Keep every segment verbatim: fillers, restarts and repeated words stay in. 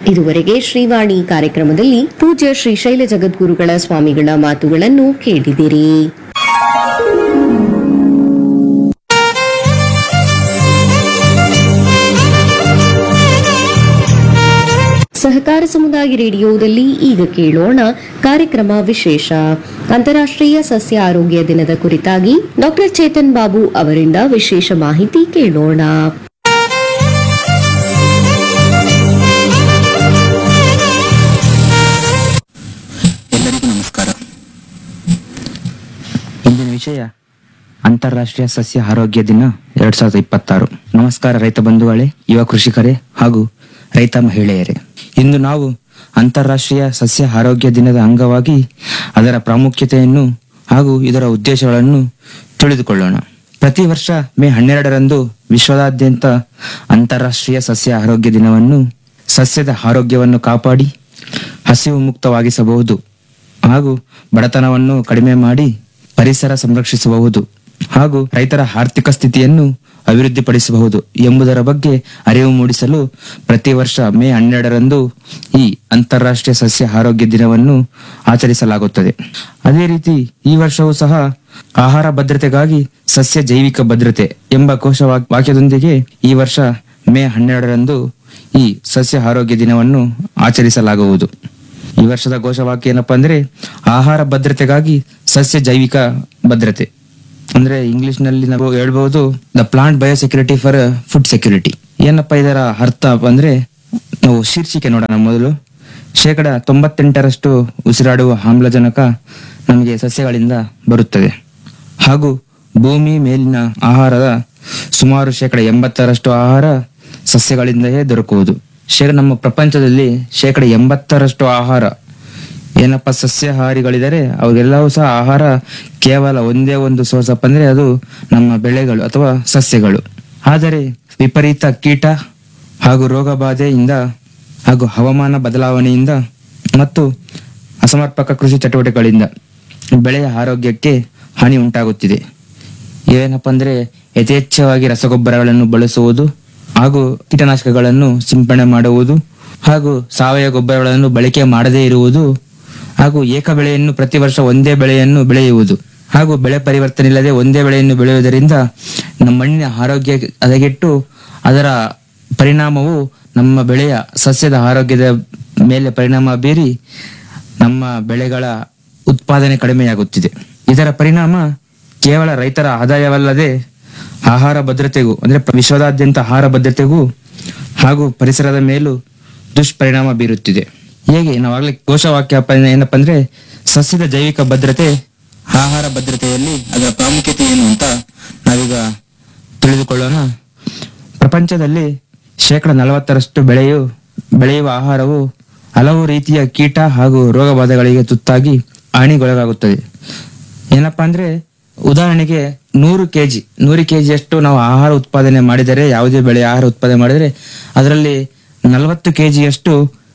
ಇದುವರೆಗೆ ಶ್ರೀವಾಣಿ ಕಾರ್ಯಕ್ರಮದಲ್ಲಿ ಪೂಜ್ಯ ಶ್ರೀಶೈಲ ಜಗದ್ಗುರುಗಳ ಸ್ವಾಮಿಗಳ ಮಾತುಗಳನ್ನು ಕೇಳಿದಿರಿ. ಸಹಕಾರ ಸಮುದಾಯ ರೇಡಿಯೋದಲ್ಲಿ ಈಗ ಕೇಳೋಣ ಕಾರ್ಯಕ್ರಮ ವಿಶೇಷ ಅಂತಾರಾಷ್ಟ್ರೀಯ ಸಸ್ಯ ಆರೋಗ್ಯ ದಿನದ ಕುರಿತಾಗಿ ಡಾಕ್ಟರ್ ಚೇತನ್ ಬಾಬು ಅವರಿಂದ ವಿಶೇಷ ಮಾಹಿತಿ ಕೇಳೋಣ. ಎಲ್ಲರಿಗೂ ನಮಸ್ಕಾರ. ಇಂದಿನ ವಿಷಯ ಅಂತಾರಾಷ್ಟ್ರೀಯ ಸಸ್ಯ ಆರೋಗ್ಯ ದಿನ ಎರಡ್ ಸಾವಿರದ ಇಪ್ಪತ್ತಾರು. ನಮಸ್ಕಾರ ರೈತ ಬಂಧುಗಳೇ, ಯುವ ಕೃಷಿಕರೇ ಹಾಗೂ ರೈತ ಮಹಿಳೆಯರೇ. ಇಂದು ನಾವು ಅಂತಾರಾಷ್ಟ್ರೀಯ ಸಸ್ಯ ಆರೋಗ್ಯ ದಿನದ ಅಂಗವಾಗಿ ಅದರ ಪ್ರಾಮುಖ್ಯತೆಯನ್ನು ಹಾಗೂ ಇದರ ಉದ್ದೇಶಗಳನ್ನು ತಿಳಿದುಕೊಳ್ಳೋಣ. ಪ್ರತಿ ವರ್ಷ ಮೇ ಹನ್ನೆರಡರಂದು ವಿಶ್ವದಾದ್ಯಂತ ಅಂತಾರಾಷ್ಟ್ರೀಯ ಸಸ್ಯ ಆರೋಗ್ಯ ದಿನವನ್ನು ಸಸ್ಯದ ಆರೋಗ್ಯವನ್ನು ಕಾಪಾಡಿ ಹಸಿವು ಮುಕ್ತವಾಗಿಸಬಹುದು ಹಾಗೂ ಬಡತನವನ್ನು ಕಡಿಮೆ ಮಾಡಿ ಪರಿಸರ ಸಂರಕ್ಷಿಸಬಹುದು ಹಾಗೂ ರೈತರ ಆರ್ಥಿಕ ಸ್ಥಿತಿಯನ್ನು ಅಭಿವೃದ್ಧಿಪಡಿಸಬಹುದು ಎಂಬುದರ ಬಗ್ಗೆ ಅರಿವು ಮೂಡಿಸಲು ಪ್ರತಿ ವರ್ಷ ಮೇ ಹನ್ನೆರಡರಂದು ಈ ಅಂತಾರಾಷ್ಟ್ರೀಯ ಸಸ್ಯ ಆರೋಗ್ಯ ದಿನವನ್ನು ಆಚರಿಸಲಾಗುತ್ತದೆ. ಅದೇ ರೀತಿ ಈ ವರ್ಷವೂ ಸಹ ಆಹಾರ ಭದ್ರತೆಗಾಗಿ ಸಸ್ಯ ಜೈವಿಕ ಭದ್ರತೆ ಎಂಬ ಘೋಷ ವಾಕ್ಯದೊಂದಿಗೆ ಈ ವರ್ಷ ಮೇ ಹನ್ನೆರಡರಂದು ಈ ಸಸ್ಯ ಆರೋಗ್ಯ ದಿನವನ್ನು ಆಚರಿಸಲಾಗುವುದು. ಈ ವರ್ಷದ ಘೋಷವಾಕ್ಯ ಏನಪ್ಪಾ ಅಂದ್ರೆ ಆಹಾರ ಭದ್ರತೆಗಾಗಿ ಸಸ್ಯ ಜೈವಿಕ ಭದ್ರತೆ. ಅಂದ್ರೆ ಇಂಗ್ಲಿಷ್ ನಲ್ಲಿ ನಾವು ಹೇಳ್ಬಹುದು the plant biosecurity for food security. ಏನಪ್ಪಾ ಇದರ ಅರ್ಥ ಅಂದ್ರೆ, ನಾವು ಶೀರ್ಷಿಕೆ ನೋಡೋಣ ಮೊದಲು. ಶೇಕಡ ತೊಂಬತ್ತೆಂಟರಷ್ಟು ಉಸಿರಾಡುವ ಆಮ್ಲಜನಕ ನಮಗೆ ಸಸ್ಯಗಳಿಂದ ಬರುತ್ತದೆ ಹಾಗೂ ಭೂಮಿ ಮೇಲಿನ ಆಹಾರದ ಸುಮಾರು ಶೇಕಡ ಎಂಬತ್ತರಷ್ಟು ಆಹಾರ ಸಸ್ಯಗಳಿಂದಲೇ ದೊರಕುವುದು. ಶೇಕಡ ನಮ್ಮ ಪ್ರಪಂಚದಲ್ಲಿ ಶೇಕಡ ಎಂಬತ್ತರಷ್ಟು ಆಹಾರ ಏನಪ್ಪಾ ಸಸ್ಯಾಹಾರಿಗಳಿದ್ದಾರೆ, ಅವ್ರಿಗೆಲ್ಲವೂ ಸಹ ಆಹಾರ ಕೇವಲ ಒಂದೇ ಒಂದು ಸೋರ್ಸ್ ಅಪ್ಪ ಅಂದ್ರೆ ಅದು ನಮ್ಮ ಬೆಳೆಗಳು ಅಥವಾ ಸಸ್ಯಗಳು. ಆದರೆ ವಿಪರೀತ ಕೀಟ ಹಾಗೂ ರೋಗ ಬಾಧೆಯಿಂದ ಹಾಗೂ ಹವಾಮಾನ ಬದಲಾವಣೆಯಿಂದ ಮತ್ತು ಅಸಮರ್ಪಕ ಕೃಷಿ ಚಟುವಟಿಕೆಗಳಿಂದ ಬೆಳೆಯ ಆರೋಗ್ಯಕ್ಕೆ ಹಾನಿ ಉಂಟಾಗುತ್ತಿದೆ. ಏನಪ್ಪಾ ಅಂದ್ರೆ ಯಥೇಚ್ಛವಾಗಿ ರಸಗೊಬ್ಬರಗಳನ್ನು ಬಳಸುವುದು ಹಾಗೂ ಕೀಟನಾಶಕಗಳನ್ನು ಸಿಂಪಡಣೆ ಮಾಡುವುದು ಹಾಗೂ ಸಾವಯವ ಗೊಬ್ಬರಗಳನ್ನು ಬಳಕೆ ಮಾಡದೇ ಇರುವುದು ಹಾಗೂ ಏಕ ಬೆಳೆಯನ್ನು ಪ್ರತಿ ವರ್ಷ ಒಂದೇ ಬೆಳೆಯನ್ನು ಬೆಳೆಯುವುದು ಹಾಗೂ ಬೆಳೆ ಪರಿವರ್ತನೆ ಇಲ್ಲದೆ ಒಂದೇ ಬೆಳೆಯನ್ನು ಬೆಳೆಯುವುದರಿಂದ ನಮ್ಮ ಮಣ್ಣಿನ ಆರೋಗ್ಯ ಹದಗೆಟ್ಟು ಅದರ ಪರಿಣಾಮವು ನಮ್ಮ ಬೆಳೆಯ ಸಸ್ಯದ ಆರೋಗ್ಯದ ಮೇಲೆ ಪರಿಣಾಮ ಬೀರಿ ನಮ್ಮ ಬೆಳೆಗಳ ಉತ್ಪಾದನೆ ಕಡಿಮೆಯಾಗುತ್ತಿದೆ. ಇದರ ಪರಿಣಾಮ ಕೇವಲ ರೈತರ ಆದಾಯವಲ್ಲದೆ ಆಹಾರ ಭದ್ರತೆಗೂ ಅಂದ್ರೆ ವಿಶ್ವದಾದ್ಯಂತ ಆಹಾರ ಭದ್ರತೆಗೂ ಹಾಗೂ ಪರಿಸರದ ಮೇಲೂ ದುಷ್ಪರಿಣಾಮ ಬೀರುತ್ತಿದೆ. ಹೇಗೆ ನಾವಾಗ್ಲೇ ಘೋಷವಾಕ್ಯ ಏನಪ್ಪಾ ಅಂದ್ರೆ ಸಸ್ಯದ ಜೈವಿಕ ಭದ್ರತೆ ಆಹಾರ ಭದ್ರತೆಯಲ್ಲಿ ಅದರ ಪ್ರಾಮುಖ್ಯತೆ ಏನು ಅಂತ ನಾವೀಗ ತಿಳಿದುಕೊಳ್ಳೋಣ. ಪ್ರಪಂಚದಲ್ಲಿ ಶೇಕಡ ನಲವತ್ತರಷ್ಟು ಬೆಳೆಯು ಬೆಳೆಯುವ ಆಹಾರವು ಹಲವು ರೀತಿಯ ಕೀಟ ಹಾಗೂ ರೋಗ ಬಾಧೆಗಳಿಗೆ ತುತ್ತಾಗಿ ಹಾನಿಗೊಳಗಾಗುತ್ತದೆ. ಏನಪ್ಪಾ ಅಂದ್ರೆ ಉದಾಹರಣೆಗೆ ನೂರು ಕೆಜಿ ನೂರು ಕೆಜಿಯಷ್ಟು ನಾವು ಆಹಾರ ಉತ್ಪಾದನೆ ಮಾಡಿದರೆ, ಯಾವುದೇ ಬೆಳೆ ಆಹಾರ ಉತ್ಪಾದನೆ ಮಾಡಿದರೆ ಅದರಲ್ಲಿ ನಲವತ್ತು ಕೆಜಿಯಷ್ಟು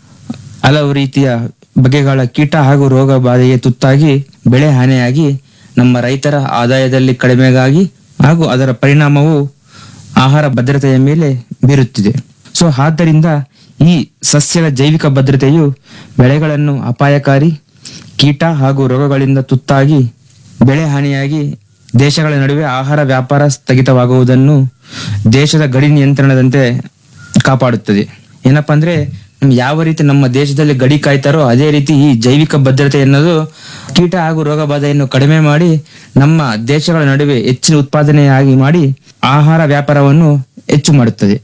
ಹಲವು ರೀತಿಯ ಬಗೆಗಳ ಕೀಟ ಹಾಗೂ ರೋಗ ಬಾಧೆಗೆ ತುತ್ತಾಗಿ ಬೆಳೆ ಹಾನಿಯಾಗಿ ನಮ್ಮ ರೈತರ ಆದಾಯದಲ್ಲಿ ಕಡಿಮೆಗಾಗಿ ಹಾಗೂ ಅದರ ಪರಿಣಾಮವು ಆಹಾರ ಭದ್ರತೆಯ ಮೇಲೆ ಬೀರುತ್ತಿದೆ. ಸೊ ಆದ್ದರಿಂದ ಈ ಸಸ್ಯದ ಜೈವಿಕ ಭದ್ರತೆಯು ಬೆಳೆಗಳನ್ನು ಅಪಾಯಕಾರಿ ಕೀಟ ಹಾಗೂ ರೋಗಗಳಿಂದ ತುತ್ತಾಗಿ ಬೆಳೆ ಹಾನಿಯಾಗಿ ದೇಶಗಳ ನಡುವೆ ಆಹಾರ ವ್ಯಾಪಾರ ಸ್ಥಗಿತವಾಗುವುದನ್ನು ದೇಶದ ಗಡಿ ನಿಯಂತ್ರಣದಂತೆ ಕಾಪಾಡುತ್ತದೆ. ಏನಪ್ಪಾ ಅಂದ್ರೆ ಯಾವ ರೀತಿ ನಮ್ಮ ದೇಶದಲ್ಲಿ ಗಡಿ ಕಾಯ್ತಾರೋ ಅದೇ ರೀತಿ ಈ ಜೈವಿಕ ಭದ್ರತೆ ಎನ್ನುವುದು ಕೀಟ ಹಾಗೂ ರೋಗ ಬಾಧೆಯನ್ನು ಕಡಿಮೆ ಮಾಡಿ ನಮ್ಮ ದೇಶಗಳ ನಡುವೆ ಹೆಚ್ಚಿನ ಉತ್ಪಾದನೆಯಾಗಿ ಮಾಡಿ ಆಹಾರ ವ್ಯಾಪಾರವನ್ನು ಹೆಚ್ಚು ಮಾಡುತ್ತದೆ.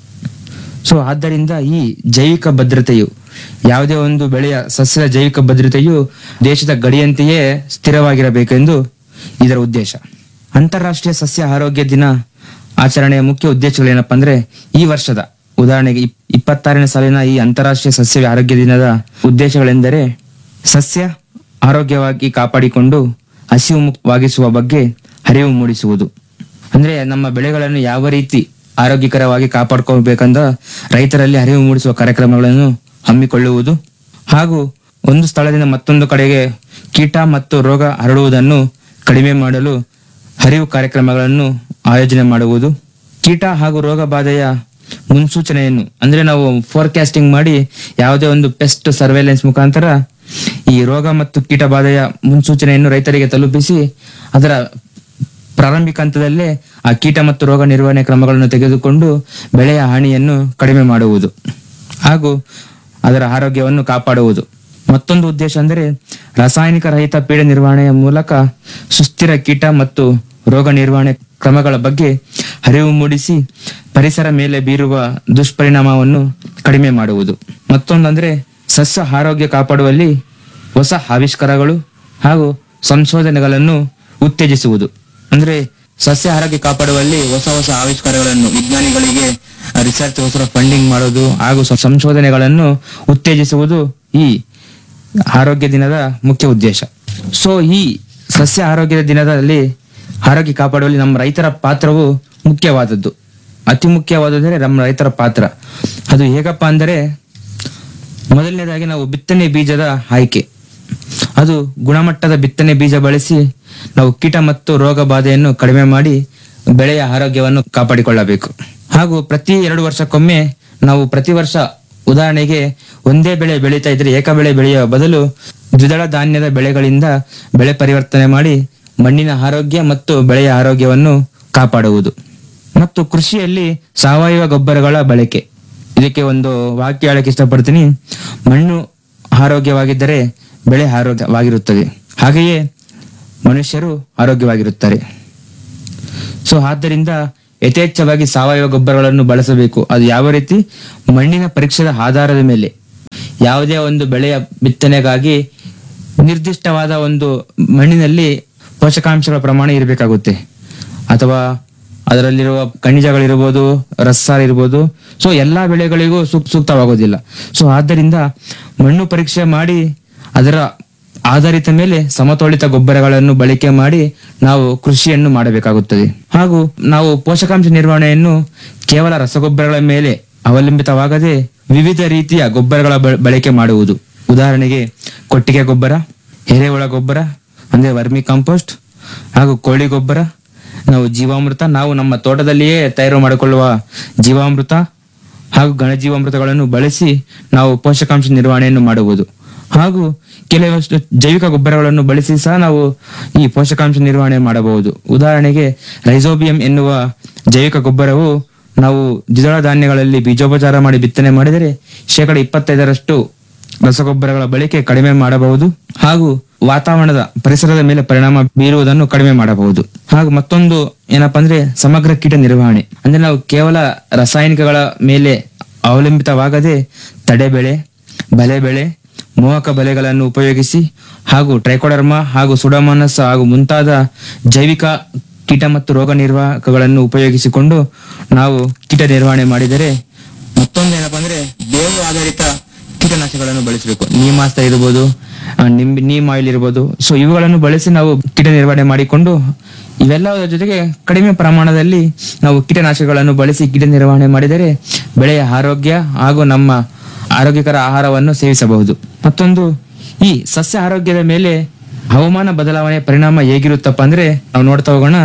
ಸೊ ಆದ್ದರಿಂದ ಈ ಜೈವಿಕ ಭದ್ರತೆಯು ಯಾವುದೇ ಒಂದು ಬೆಳೆಯ ಸಸ್ಯದ ಜೈವಿಕ ಭದ್ರತೆಯು ದೇಶದ ಗಡಿಯಂತೆಯೇ ಸ್ಥಿರವಾಗಿರಬೇಕೆಂದು ಇದರ ಉದ್ದೇಶ. ಅಂತಾರಾಷ್ಟ್ರೀಯ ಸಸ್ಯ ಆರೋಗ್ಯ ದಿನ ಆಚರಣೆಯ ಮುಖ್ಯ ಉದ್ದೇಶಗಳು ಏನಪ್ಪಾ ಅಂದ್ರೆ, ಈ ವರ್ಷದ ಉದಾಹರಣೆಗೆ ಇಪ್ಪತ್ತಾರನೇ ಸಾಲಿನ ಈ ಅಂತಾರಾಷ್ಟ್ರೀಯ ಸಸ್ಯ ಆರೋಗ್ಯ ದಿನದ ಉದ್ದೇಶಗಳೆಂದರೆ ಸಸ್ಯ ಆರೋಗ್ಯವಾಗಿ ಕಾಪಾಡಿಕೊಂಡು ಹಸಿವು ಮುಕ್ತವಾಗಿಸುವ ಬಗ್ಗೆ ಅರಿವು ಮೂಡಿಸುವುದು. ಅಂದ್ರೆ ನಮ್ಮ ಬೆಳೆಗಳನ್ನು ಯಾವ ರೀತಿ ಆರೋಗ್ಯಕರವಾಗಿ ಕಾಪಾಡ್ಕೋಬೇಕಂದ ರೈತರಲ್ಲಿ ಅರಿವು ಮೂಡಿಸುವ ಕಾರ್ಯಕ್ರಮಗಳನ್ನು ಹಮ್ಮಿಕೊಳ್ಳುವುದು ಹಾಗೂ ಒಂದು ಸ್ಥಳದಿಂದ ಮತ್ತೊಂದು ಕಡೆಗೆ ಕೀಟ ಮತ್ತು ರೋಗ ಹರಡುವುದನ್ನು ಕಡಿಮೆ ಮಾಡಲು ಅರಿವು ಕಾರ್ಯಕ್ರಮಗಳನ್ನು ಆಯೋಜನೆ ಮಾಡುವುದು. ಕೀಟ ಹಾಗೂ ರೋಗ ಬಾಧೆಯ ಮುನ್ಸೂಚನೆಯನ್ನು ಅಂದ್ರೆ ನಾವು ಫೋರ್ಕಾಸ್ಟಿಂಗ್ ಮಾಡಿ ಯಾವುದೇ ಒಂದು ಪೆಸ್ಟ್ ಸರ್ವೇಲೆನ್ಸ್ ಮುಖಾಂತರ ಈ ರೋಗ ಮತ್ತು ಕೀಟ ಬಾಧೆಯ ಮುನ್ಸೂಚನೆಯನ್ನು ರೈತರಿಗೆ ತಲುಪಿಸಿ ಅದರ ಪ್ರಾರಂಭಿಕ ಹಂತದಲ್ಲೇ ಆ ಕೀಟ ಮತ್ತು ರೋಗ ನಿರ್ವಹಣೆ ಕ್ರಮಗಳನ್ನು ತೆಗೆದುಕೊಂಡು ಬೆಳೆಯ ಹಾನಿಯನ್ನು ಕಡಿಮೆ ಮಾಡುವುದು ಹಾಗೂ ಅದರ ಆರೋಗ್ಯವನ್ನು ಕಾಪಾಡುವುದು. ಮತ್ತೊಂದು ಉದ್ದೇಶ ಅಂದರೆ ರಾಸಾಯನಿಕ ರಹಿತ ಪೀಡೆ ನಿರ್ವಹಣೆಯ ಮೂಲಕ ಸುಸ್ಥಿರ ಕೀಟ ಮತ್ತು ರೋಗ ನಿರ್ವಹಣೆ ಕ್ರಮಗಳ ಬಗ್ಗೆ ಅರಿವು ಮೂಡಿಸಿ ಪರಿಸರ ಮೇಲೆ ಬೀರುವ ದುಷ್ಪರಿಣಾಮವನ್ನು ಕಡಿಮೆ ಮಾಡುವುದು. ಮತ್ತೊಂದಂದ್ರೆ ಸಸ್ಯ ಆರೋಗ್ಯ ಕಾಪಾಡುವಲ್ಲಿ ಹೊಸ ಆವಿಷ್ಕಾರಗಳು ಹಾಗೂ ಸಂಶೋಧನೆಗಳನ್ನು ಉತ್ತೇಜಿಸುವುದು. ಅಂದ್ರೆ ಸಸ್ಯ ಆರೋಗ್ಯ ಕಾಪಾಡುವಲ್ಲಿ ಹೊಸ ಹೊಸ ಆವಿಷ್ಕಾರಗಳನ್ನು ವಿಜ್ಞಾನಿಗಳಿಗೆ ರಿಸರ್ಚ್ಗೋಸ್ಕರ ಫಂಡಿಂಗ್ ಮಾಡೋದು ಹಾಗೂ ಸ- ಸಂಶೋಧನೆಗಳನ್ನು ಉತ್ತೇಜಿಸುವುದು ಈ ಆರೋಗ್ಯ ದಿನದ ಮುಖ್ಯ ಉದ್ದೇಶ. ಸೊ ಈ ಸಸ್ಯ ಆರೋಗ್ಯದ ದಿನದಲ್ಲಿ ಆರೋಗ್ಯ ಕಾಪಾಡುವಲ್ಲಿ ನಮ್ಮ ರೈತರ ಪಾತ್ರವು ಮುಖ್ಯವಾದದ್ದು. ಅತಿ ಮುಖ್ಯವಾದಂದ್ರೆ ನಮ್ಮ ರೈತರ ಪಾತ್ರ. ಅದು ಹೇಗಪ್ಪ ಅಂದರೆ ಮೊದಲನೇದಾಗಿ ನಾವು ಬಿತ್ತನೆ ಬೀಜದ ಆಯ್ಕೆ. ಅದು ಗುಣಮಟ್ಟದ ಬಿತ್ತನೆ ಬೀಜ ಬಳಸಿ ನಾವು ಕೀಟ ಮತ್ತು ರೋಗ ಬಾಧೆಯನ್ನು ಕಡಿಮೆ ಮಾಡಿ ಬೆಳೆಯ ಆರೋಗ್ಯವನ್ನು ಕಾಪಾಡಿಕೊಳ್ಳಬೇಕು. ಹಾಗೂ ಪ್ರತಿ ಎರಡು ವರ್ಷಕ್ಕೊಮ್ಮೆ ನಾವು ಪ್ರತಿ ವರ್ಷ ಉದಾಹರಣೆಗೆ ಒಂದೇ ಬೆಳೆ ಬೆಳೀತಾ ಇದ್ರೆ ಏಕ ಬೆಳೆ ಬೆಳೆಯುವ ಬದಲು ದ್ವಿದಳ ಧಾನ್ಯದ ಬೆಳೆಗಳಿಂದ ಬೆಳೆ ಪರಿವರ್ತನೆ ಮಾಡಿ ಮಣ್ಣಿನ ಆರೋಗ್ಯ ಮತ್ತು ಬೆಳೆಯ ಆರೋಗ್ಯವನ್ನು ಕಾಪಾಡುವುದು. ಮತ್ತು ಕೃಷಿಯಲ್ಲಿ ಸಾವಯವ ಗೊಬ್ಬರಗಳ ಬಳಕೆ. ಇದಕ್ಕೆ ಒಂದು ವಾಕ್ಯ ಹೇಳಕ್ಕೆ ಇಷ್ಟಪಡ್ತೀನಿ. ಮಣ್ಣು ಆರೋಗ್ಯವಾಗಿದ್ದರೆ ಬೆಳೆ ಆರೋಗ್ಯವಾಗಿರುತ್ತದೆ, ಹಾಗೆಯೇ ಮನುಷ್ಯರು ಆರೋಗ್ಯವಾಗಿರುತ್ತಾರೆ. ಸೊ ಆದ್ದರಿಂದ ಯಥೇಚ್ಛವಾಗಿ ಸಾವಯವ ಗೊಬ್ಬರಗಳನ್ನು ಬಳಸಬೇಕು. ಅದು ಯಾವ ರೀತಿ? ಮಣ್ಣಿನ ಪರೀಕ್ಷೆಯ ಆಧಾರದ ಮೇಲೆ. ಯಾವುದೇ ಒಂದು ಬೆಳೆಯ ಬಿತ್ತನೆಗಾಗಿ ನಿರ್ದಿಷ್ಟವಾದ ಒಂದು ಮಣ್ಣಿನಲ್ಲಿ ಪೋಷಕಾಂಶಗಳ ಪ್ರಮಾಣ ಇರಬೇಕಾಗುತ್ತೆ, ಅಥವಾ ಅದರಲ್ಲಿರುವ ಖನಿಜಗಳಿರ್ಬೋದು, ರಸಾರ ಇರ್ಬೋದು. ಸೊ ಎಲ್ಲಾ ಬೆಳೆಗಳಿಗೂ ಸೂಕ್ ಸೂಕ್ತವಾಗೋದಿಲ್ಲ. ಸೊ ಆದ್ದರಿಂದ ಮಣ್ಣು ಪರೀಕ್ಷೆ ಮಾಡಿ ಅದರ ಆಧಾರಿತ ಮೇಲೆ ಸಮತೋಲಿತ ಗೊಬ್ಬರಗಳನ್ನು ಬಳಕೆ ಮಾಡಿ ನಾವು ಕೃಷಿಯನ್ನು ಮಾಡಬೇಕಾಗುತ್ತದೆ. ಹಾಗೂ ನಾವು ಪೋಷಕಾಂಶ ನಿರ್ವಹಣೆಯನ್ನು ಕೇವಲ ರಸಗೊಬ್ಬರಗಳ ಮೇಲೆ ಅವಲಂಬಿತವಾಗದೆ ವಿವಿಧ ರೀತಿಯ ಗೊಬ್ಬರಗಳ ಬ- ಬಳಕೆ ಮಾಡುವುದು. ಉದಾಹರಣೆಗೆ ಕೊಟ್ಟಿಗೆ ಗೊಬ್ಬರ, ಎರೆಹುಳ ಗೊಬ್ಬರ ಅಂದ್ರೆ ವರ್ಮಿ ಕಾಂಪೋಸ್ಟ್, ಹಾಗೂ ಕೋಳಿ ಗೊಬ್ಬರ, ನಾವು ಜೀವಾಮೃತ, ನಾವು ನಮ್ಮ ತೋಟದಲ್ಲಿಯೇ ತಯಾರು ಮಾಡಿಕೊಳ್ಳುವ ಜೀವಾಮೃತ ಹಾಗೂ ಘನಜೀವಾಮೃತಗಳನ್ನು ಬಳಸಿ ನಾವು ಪೋಷಕಾಂಶ ನಿರ್ವಹಣೆಯನ್ನು ಮಾಡುವುದು. ಹಾಗೂ ಕೆಲವಷ್ಟು ಜೈವಿಕ ಗೊಬ್ಬರಗಳನ್ನು ಬಳಸಿ ಸಹ ನಾವು ಈ ಪೋಷಕಾಂಶ ನಿರ್ವಹಣೆ ಮಾಡಬಹುದು. ಉದಾಹರಣೆಗೆ ರೈಸೋಬಿಯಂ ಎನ್ನುವ ಜೈವಿಕ ಗೊಬ್ಬರವು ನಾವು ದ್ವಿದಳ ಧಾನ್ಯಗಳಲ್ಲಿ ಬೀಜೋಪಚಾರ ಮಾಡಿ ಬಿತ್ತನೆ ಮಾಡಿದರೆ ಶೇಕಡ ಇಪ್ಪತ್ತೈದರಷ್ಟು ರಸಗೊಬ್ಬರಗಳ ಬಳಕೆ ಕಡಿಮೆ ಮಾಡಬಹುದು. ಹಾಗೂ ವಾತಾವರಣದ ಪರಿಸರದ ಮೇಲೆ ಪರಿಣಾಮ ಬೀರುವುದನ್ನು ಕಡಿಮೆ ಮಾಡಬಹುದು. ಹಾಗೂ ಮತ್ತೊಂದು ಏನಪ್ಪಾ ಅಂದ್ರೆ ಸಮಗ್ರ ಕೀಟ ನಿರ್ವಹಣೆ. ಅಂದ್ರೆ ನಾವು ಕೇವಲ ರಾಸಾಯನಿಕಗಳ ಮೇಲೆ ಅವಲಂಬಿತವಾಗದೆ ತಡೆ ಬೆಳೆ, ಬಲೆ ಬೆಳೆ, ಮೋಹಕ ಬಲೆಗಳನ್ನು ಉಪಯೋಗಿಸಿ ಹಾಗೂ ಟ್ರೈಕೋಡರ್ಮಾ ಹಾಗೂ ಸುಡೋಮೋನಾಸ್ ಹಾಗೂ ಮುಂತಾದ ಜೈವಿಕ ಕೀಟ ಮತ್ತು ರೋಗ ನಿರ್ವಾಹಕಗಳನ್ನು ಉಪಯೋಗಿಸಿಕೊಂಡು ನಾವು ಕೀಟ ನಿರ್ವಹಣೆ ಮಾಡಿದರೆ. ಮತ್ತೊಂದು ಏನಪ್ಪಾ ಅಂದ್ರೆ ಬೇರು ಆಧಾರಿತ ಕೀಟನಾಶಕಗಳನ್ನು ಬಳಸಬೇಕು. ನೀಮಾಸ್ತ್ರ ಇರ್ಬೋದು, ಆ, ನಿಂಬೆ ನೀಮ್ ಆಯಿಲ್ ಇರ್ಬೋದು. ಸೊ ಇವುಗಳನ್ನು ಬಳಸಿ ನಾವು ಕೀಟ ನಿರ್ವಹಣೆ ಮಾಡಿಕೊಂಡು ಇವೆಲ್ಲದರ ಜೊತೆಗೆ ಕಡಿಮೆ ಪ್ರಮಾಣದಲ್ಲಿ ನಾವು ಕೀಟನಾಶಕಗಳನ್ನು ಬಳಸಿ ಕೀಟ ನಿರ್ವಹಣೆ ಮಾಡಿದರೆ ಬೆಳೆಯ ಆರೋಗ್ಯ ಹಾಗೂ ನಮ್ಮ ಆರೋಗ್ಯಕರ ಆಹಾರವನ್ನು ಸೇವಿಸಬಹುದು. ಮತ್ತೊಂದು ಈ ಸಸ್ಯ ಆರೋಗ್ಯದ ಮೇಲೆ ಹವಾಮಾನ ಬದಲಾವಣೆ ಪರಿಣಾಮ ಹೇಗಿರುತ್ತಪ್ಪ ಅಂದ್ರೆ ನಾವು ನೋಡ್ತಾ ಹೋಗೋಣ.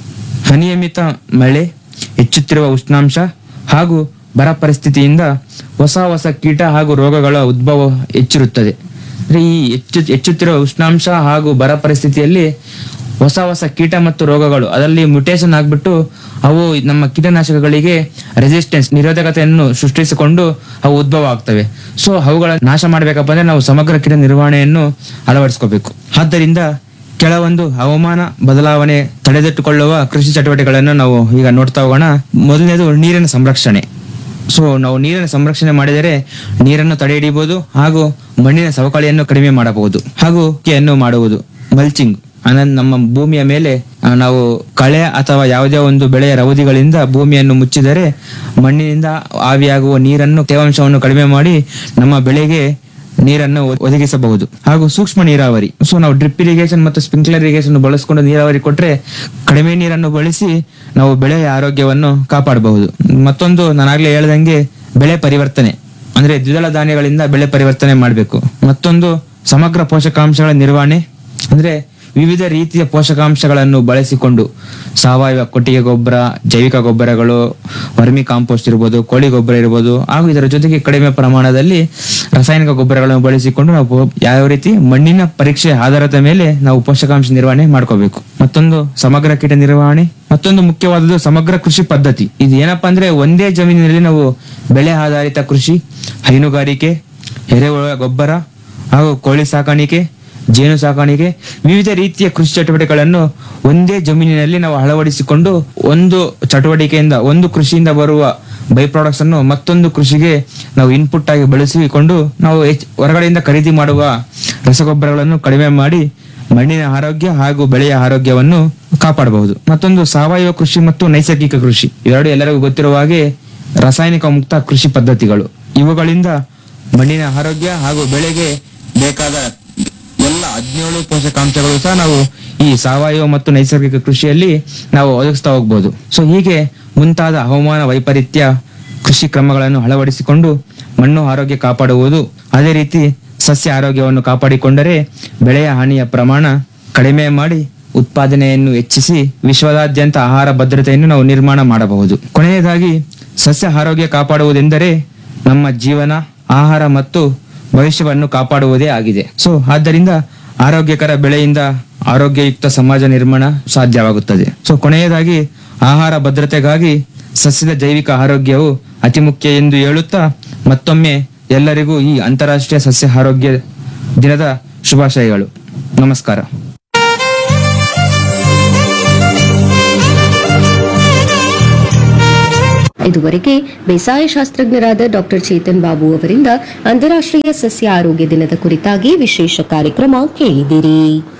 ಅನಿಯಮಿತ ಮಳೆ, ಹೆಚ್ಚುತ್ತಿರುವ ಉಷ್ಣಾಂಶ ಹಾಗೂ ಬರ ಪರಿಸ್ಥಿತಿಯಿಂದ ಹೊಸ ಹೊಸ ಕೀಟ ಹಾಗೂ ರೋಗಗಳ ಉದ್ಭವ ಹೆಚ್ಚಿರುತ್ತದೆ. ಅಂದ್ರೆ ಈ ಹೆಚ್ಚು ಹೆಚ್ಚುತ್ತಿರುವ ಉಷ್ಣಾಂಶ ಹಾಗೂ ಬರ ಪರಿಸ್ಥಿತಿಯಲ್ಲಿ ಹೊಸ ಹೊಸ ಕೀಟ ಮತ್ತು ರೋಗಗಳು ಅದರಲ್ಲಿ ಮ್ಯುಟೇಷನ್ ಆಗ್ಬಿಟ್ಟು ಅವು ನಮ್ಮ ಕೀಟನಾಶಕಗಳಿಗೆ ರೆಸಿಸ್ಟೆನ್ಸ್ ನಿರೋಧಕತೆಯನ್ನು ಸೃಷ್ಟಿಸಿಕೊಂಡು ಅವು ಉದ್ಭವ ಆಗ್ತವೆ. ಸೊ ಅವುಗಳ ನಾಶ ಮಾಡ್ಬೇಕಪ್ಪ ಅಂದ್ರೆ ನಾವು ಸಮಗ್ರ ಕೀಟ ನಿರ್ವಹಣೆಯನ್ನು ಅಳವಡಿಸ್ಕೋಬೇಕು. ಆದ್ದರಿಂದ ಕೆಲವೊಂದು ಹವಾಮಾನ ಬದಲಾವಣೆ ತಡೆದಿಟ್ಟುಕೊಳ್ಳುವ ಕೃಷಿ ಚಟುವಟಿಕೆಗಳನ್ನು ನಾವು ಈಗ ನೋಡ್ತಾ ಹೋಗೋಣ. ಮೊದಲನೇದು ನೀರಿನ ಸಂರಕ್ಷಣೆ. ಸೊ ನಾವು ನೀರಿನ ಸಂರಕ್ಷಣೆ ಮಾಡಿದರೆ ನೀರನ್ನು ತಡೆ ಹಿಡಿಯಬಹುದು ಹಾಗೂ ಮಣ್ಣಿನ ಸವಕಳಿಯನ್ನು ಕಡಿಮೆ ಮಾಡಬಹುದು. ಹಾಗೂ ಯನ್ನು ಮಾಡುವುದು ಮಲ್ಚಿಂಗ್ ಅಂದ್ರೆ ನಮ್ಮ ಭೂಮಿಯ ಮೇಲೆ ಆ, ನಾವು ಕಳೆ ಅಥವಾ ಯಾವುದೇ ಒಂದು ಬೆಳೆಯ ರವದಿಗಳಿಂದ ಭೂಮಿಯನ್ನು ಮುಚ್ಚಿದರೆ ಮಣ್ಣಿನಿಂದ ಆವಿಯಾಗುವ ನೀರನ್ನು ತೇವಾಂಶವನ್ನು ಕಡಿಮೆ ಮಾಡಿ ನಮ್ಮ ಬೆಳೆಗೆ ನೀರನ್ನು ಒ- ಒದಗಿಸಬಹುದು. ಹಾಗೂ ಸೂಕ್ಷ್ಮ ನೀರಾವರಿ. ಸೊ ನಾವು ಡ್ರಿಪ್ ಇರಿಗೇಷನ್ ಮತ್ತು ಸ್ಪ್ರಿಂಕ್ಲರ್ ಇರಿಗೇಷನ್ ಬಳಸಿಕೊಂಡು ನೀರಾವರಿ ಕೊಟ್ರೆ ಕಡಿಮೆ ನೀರನ್ನು ಬಳಸಿ ನಾವು ಬೆಳೆಯ ಆರೋಗ್ಯವನ್ನು ಕಾಪಾಡಬಹುದು. ಮತ್ತೊಂದು ನಾನಾಗ್ಲೇ ಹೇಳ್ದಂಗೆ ಬೆಳೆ ಪರಿವರ್ತನೆ ಅಂದ್ರೆ ದ್ವಿದಳ ಧಾನ್ಯಗಳಿಂದ ಬೆಳೆ ಪರಿವರ್ತನೆ ಮಾಡಬೇಕು. ಮತ್ತೊಂದು ಸಮಗ್ರ ಪೋಷಕಾಂಶಗಳ ನಿರ್ವಹಣೆ ಅಂದ್ರೆ ವಿವಿಧ ರೀತಿಯ ಪೋಷಕಾಂಶಗಳನ್ನು ಬಳಸಿಕೊಂಡು ಸಾವಯವ ಕೊಟ್ಟಿಗೆ ಗೊಬ್ಬರ, ಜೈವಿಕ ಗೊಬ್ಬರಗಳು, ವರ್ಮಿ ಕಾಂಪೋಸ್ಟ್ ಇರ್ಬೋದು, ಕೋಳಿ ಗೊಬ್ಬರ ಇರ್ಬೋದು, ಹಾಗೂ ಇದರ ಜೊತೆಗೆ ಕಡಿಮೆ ಪ್ರಮಾಣದಲ್ಲಿ ರಾಸಾಯನಿಕ ಗೊಬ್ಬರಗಳನ್ನು ಬಳಸಿಕೊಂಡು ನಾವು ಯಾವ ರೀತಿ ಮಣ್ಣಿನ ಪರೀಕ್ಷೆ ಆಧಾರದ ಮೇಲೆ ನಾವು ಪೋಷಕಾಂಶ ನಿರ್ವಹಣೆ ಮಾಡ್ಕೋಬೇಕು. ಮತ್ತೊಂದು ಸಮಗ್ರ ಕೀಟ ನಿರ್ವಹಣೆ, ಮತ್ತೊಂದು ಮುಖ್ಯವಾದದ್ದು ಸಮಗ್ರ ಕೃಷಿ ಪದ್ಧತಿ. ಇದು ಏನಪ್ಪಾ ಅಂದ್ರೆ ಒಂದೇ ಜಮೀನಿನಲ್ಲಿ ನಾವು ಬೆಳೆ ಆಧಾರಿತ ಕೃಷಿ, ಹೈನುಗಾರಿಕೆ, ಎರೆಹುಳ ಗೊಬ್ಬರ ಹಾಗೂ ಕೋಳಿ ಸಾಕಾಣಿಕೆ, ಜೇನು ಸಾಕಾಣಿಕೆ, ವಿವಿಧ ರೀತಿಯ ಕೃಷಿ ಚಟುವಟಿಕೆಗಳನ್ನು ಒಂದೇ ಜಮೀನಿನಲ್ಲಿ ನಾವು ಅಳವಡಿಸಿಕೊಂಡು ಒಂದು ಚಟುವಟಿಕೆಯಿಂದ, ಒಂದು ಕೃಷಿಯಿಂದ ಬರುವ ಬೈ ಪ್ರಾಡಕ್ಟ್ಸ್ ಅನ್ನು ಮತ್ತೊಂದು ಕೃಷಿಗೆ ನಾವು ಇನ್ಪುಟ್ ಆಗಿ ಬಳಸಿಕೊಂಡು ನಾವು ಹೆಚ್ಚ್- ಹೊರಗಡೆಯಿಂದ ಖರೀದಿ ಮಾಡುವ ರಸಗೊಬ್ಬರಗಳನ್ನು ಕಡಿಮೆ ಮಾಡಿ ಮಣ್ಣಿನ ಆರೋಗ್ಯ ಹಾಗೂ ಬೆಳೆಯ ಆರೋಗ್ಯವನ್ನು ಕಾಪಾಡಬಹುದು. ಮತ್ತೊಂದು ಸಾವಯವ ಕೃಷಿ ಮತ್ತು ನೈಸರ್ಗಿಕ ಕೃಷಿ, ಇವೆರಡು ಎಲ್ಲರಿಗೂ ಗೊತ್ತಿರುವ ಹಾಗೆ ರಾಸಾಯನಿಕ ಮುಕ್ತ ಕೃಷಿ ಪದ್ಧತಿಗಳು. ಇವುಗಳಿಂದ ಮಣ್ಣಿನ ಆರೋಗ್ಯ ಹಾಗೂ ಬೆಳೆಗೆ ಬೇಕಾದ ಎಲ್ಲ ಹದಿನೇಳು ಪೋಷಕಾಂಶಗಳು ಸಹ ನಾವು ಈ ಸಾವಯವ ಮತ್ತು ನೈಸರ್ಗಿಕ ಕೃಷಿಯಲ್ಲಿ ನಾವು ಒದಗಿಸ್ತಾ ಹೋಗ್ಬೋದು. ಸೊ ಹೀಗೆ ಮುಂತಾದ ಹವಾಮಾನ ವೈಪರೀತ್ಯ ಕೃಷಿ ಕ್ರಮಗಳನ್ನು ಅಳವಡಿಸಿಕೊಂಡು ಮಣ್ಣು ಆರೋಗ್ಯ ಕಾಪಾಡುವುದು, ಅದೇ ರೀತಿ ಸಸ್ಯ ಆರೋಗ್ಯವನ್ನು ಕಾಪಾಡಿಕೊಂಡರೆ ಬೆಳೆಯ ಹಾನಿಯ ಪ್ರಮಾಣ ಕಡಿಮೆ ಮಾಡಿ ಉತ್ಪಾದನೆಯನ್ನು ಹೆಚ್ಚಿಸಿ ವಿಶ್ವದಾದ್ಯಂತ ಆಹಾರ ಭದ್ರತೆಯನ್ನು ನಾವು ನಿರ್ಮಾಣ ಮಾಡಬಹುದು. ಕೊನೆಯದಾಗಿ ಸಸ್ಯ ಆರೋಗ್ಯ ಕಾಪಾಡುವುದೆಂದರೆ ನಮ್ಮ ಜೀವನ, ಆಹಾರ ಮತ್ತು ಭವಿಷ್ಯವನ್ನು ಕಾಪಾಡುವುದೇ ಆಗಿದೆ. ಸೊ ಆದ್ದರಿಂದ ಆರೋಗ್ಯಕರ ಬೆಳೆಯಿಂದ ಆರೋಗ್ಯಯುಕ್ತ ಸಮಾಜ ನಿರ್ಮಾಣ ಸಾಧ್ಯವಾಗುತ್ತದೆ. ಸೊ ಕೊನೆಯದಾಗಿ ಆಹಾರ ಭದ್ರತೆಗಾಗಿ ಸಸ್ಯದ ಜೈವಿಕ ಆರೋಗ್ಯವು ಅತಿ ಮುಖ್ಯ ಎಂದು ಹೇಳುತ್ತಾ ಮತ್ತೊಮ್ಮೆ ಎಲ್ಲರಿಗೂ ಈ ಅಂತಾರಾಷ್ಟ್ರೀಯ ಸಸ್ಯ ಆರೋಗ್ಯ ದಿನದ ಶುಭಾಶಯಗಳು. ನಮಸ್ಕಾರ. ಇದುವರೆಗೆ ಬೇಸಾಯ ಶಾಸ್ತ್ರಜ್ಞರಾದ ಡಾಕ್ಟರ್ ಚೇತನ್ ಬಾಬು ಅವರಿಂದ ಅಂತಾರಾಷ್ಟ್ರೀಯ ಸಸ್ಯ ಆರೋಗ್ಯ ದಿನದ ಕುರಿತಾಗಿ ವಿಶೇಷ ಕಾರ್ಯಕ್ರಮ ಕೇಳಿದಿರಿ.